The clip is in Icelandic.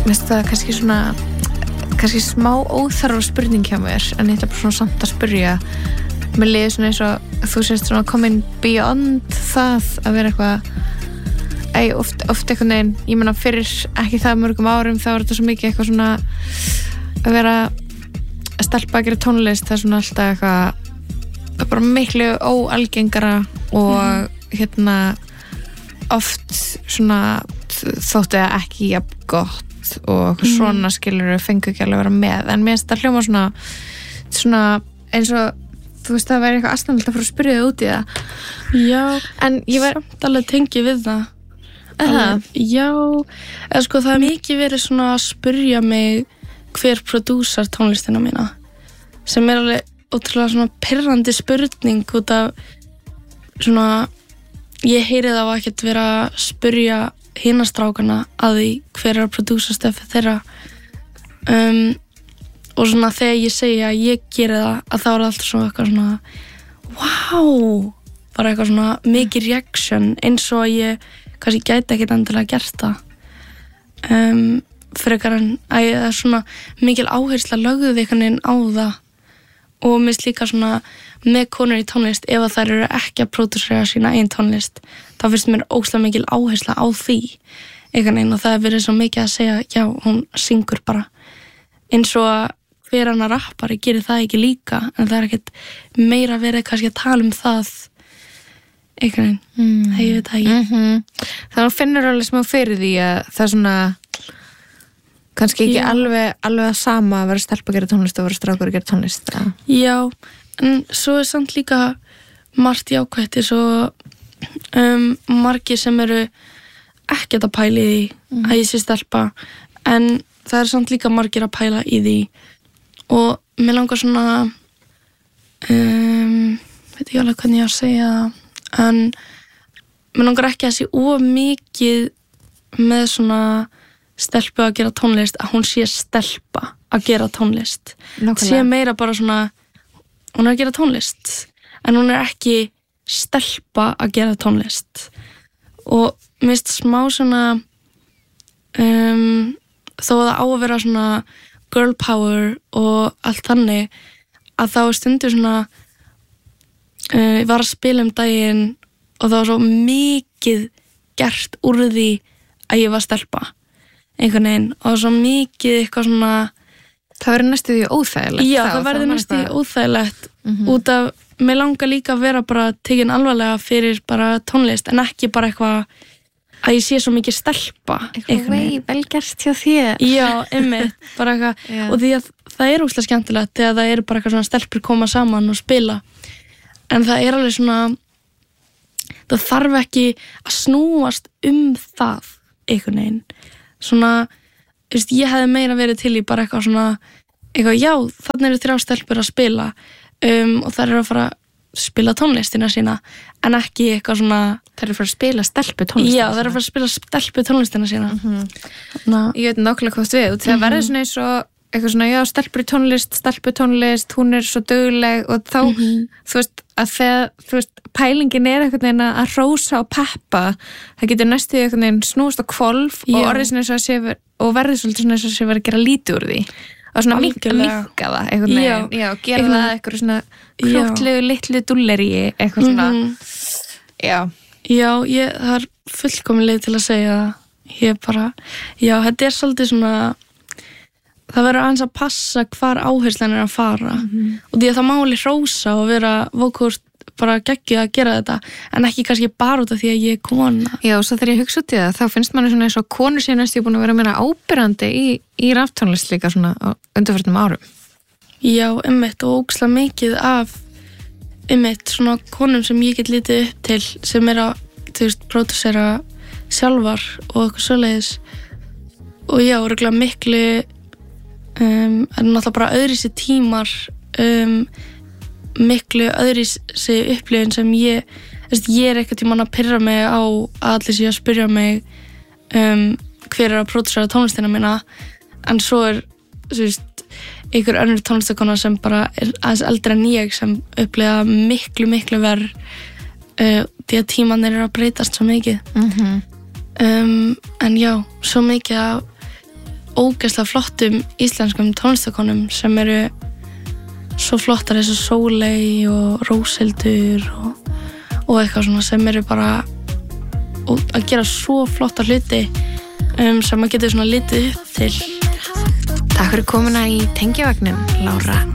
Mér það kannski smá óþarfa spurning hjá mér, en ég ætla bara svona samt að spyrja. Mér líður svona eins og þú sést svona komin beyond það að vera eitthvað oft einhvern veginn, ég meina fyrir ekki það mörgum árum þá þetta svo mikið eitthvað svona að vera stelpa að gera tónlist, það svona alltaf eitthvað bara miklu óalgengara og oft svona þótti það ekki jafn gott og svona skilur fengu ekki alveg að vera með, en mér finnst það hljóma svona eins og þú veist það væri eitthvað aðstæðanlegt að fara að spyrja þig út í það. Já, en ég var samt alveg tengið við það. Já, eða sko það mikið verið svona að spyrja mig hver prodúsar tónlistina mína, sem alveg ótrúlega svona pirrandi spurning út af svona, ég heyri það var ekkert vera að spyrja hina strákana að því hver að prodúsa stöfið þeirra og svona þegar ég segi að ég geri það að þá alltaf svona eitthvað svona wow, bara eitthvað svona mikið reaction eins og að ég kannski gæti ekkert endilega gert það frekar en að það er svona mikil áhersla lögðu einhvern veginn á það og mér líka svona með konur í tónlist, ef að þær eru ekki að pródúsera sína einn tónlist þá finnst mér ógeðslega mikil áhersla á því einhvern veginn og það er verið svo mikið að segja já, hún syngur bara eins og að hver annar rappari gerir það ekki líka en það er ekkert meira verið kannski að tala um það einhvern veginn, ég veit það ekki Þannig finnur alveg smá fyrir því að það er svona kannski ekki alveg að sama að vera stelpa að gera tónlist og vera strákur að gera tónlist Já, en svo er samt líka margt jákvætt svo margir sem eru ekkert að pæla í því að ég sé stelpa en það er samt líka margir að pæla í því og mér langar svona veit ekki alveg hvernig ég að segja það en mér langar ekki að sé of mikið með svona stelpu að gera tónlist að hún sé stelpa að gera tónlist sé meira bara svona hún er að gera tónlist en hún er ekki stelpa að gera tónlist og mér finnst smá svona þó að það á að vera svona girl power og allt þannig að þá er stundur svona ég var að spila daginn og það var svo mikið gert úr því að ég var stelpa einhvern veginn og svo mikið eitthvað svona það verður næstu því óþægilegt já það verður næstu því óþægilegt út af, mér langar líka að vera bara tekin alvarlega fyrir bara tónlist en ekki bara eitthvað að ég sé svo mikið stelpa eitthvað vel gert hjá þér já, einmitt, bara eitthvað og því að það er óslega skemmtilegt þegar það eru bara eitthvað svona stelpur koma saman og spila en það er alveg svona það þarf ekki að snúast það einhvern veginn svona, veist, ég hefði meira verið til í bara eitthvað svona eitthvað, já, þannig eru 3 stelpur að spila og þær eru að fara að spila tónlistina sína en ekki eitthvað svona þær eru að fara að spila stelpu tónlistina já, þær eru að fara að spila stelpu tónlistina sína ég veit nákvæmlega hvað við það verður svona eins og eitthvað svona, já, stelpu tónlist hún er svo dugleg og þá þú veist, að þegar þú veist, pælingin er einhvern veginn að hrósa og peppa það getur næstu einhvern veginn snúst á hvolf og orðið svona eins og að sé og verður svolítið svona eins og að sé verið að gera lítið úr því og svona minka það einhvern veginn, já, gera það eitthvað svona krútlegu litlu dulleri eitthvað svona já, það er fullkominlega til að segja ég bara, já, þetta er svolítið svona það verður aðeins að passa hvar áherslan er að fara og því að það máli hrósa og vera vókurt bara geggjuð að gera þetta en ekki kannski bara út af því að ég er kona Já, og svo þegar ég hugsa út í það þá finnst manni svona eins og konur síðan næstu búin að vera meira ábyrrandi í raftónlist líka svona á undanförnum árum Já, einmitt og ógeðslega mikið af einmitt svona konum sem ég get litið upp til sem er að, þú veist, pródúsera sjálfar og eitthvað svoleiðis og já, örugglega miklu er náttúrulega bara öðruvísi tímar miklu öðruvísi upplifun sem ég er eitthvað tímann að pirra mig á að allir sé að spyrja mig hver er að pródúsera tónlistina mína en svo er þú veist, einhver önnur tónlistakona sem bara er aðeins eldri en ég sem upplifa miklu verð því að tímannir eru að breytast svo mikið en já, svo mikið af ógeðslega flottum íslenskum tónlistakonum sem eru svo flottar eins og Sóley og Róshildur og eitthvað svona sem eru bara að gera svo flotta hluti sem maður getur svona litið upp til. Takk fyrir komuna í Tengjavagnin, Lára